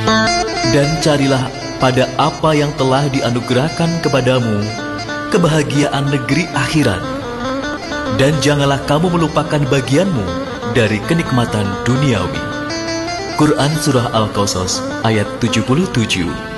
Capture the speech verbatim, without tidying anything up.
Dan carilah pada apa yang telah dianugerahkan kepadamu kebahagiaan negeri akhirat, dan janganlah kamu melupakan bagianmu dari kenikmatan duniawi. Quran Surah Al-Qasas ayat tujuh puluh tujuh.